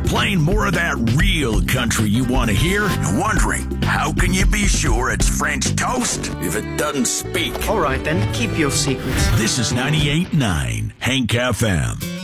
playing more of that real country you want to hear. Wondering, how can you be sure it's French toast if it doesn't speak? All right, then, keep your secrets. This is 98.9 Hank FM.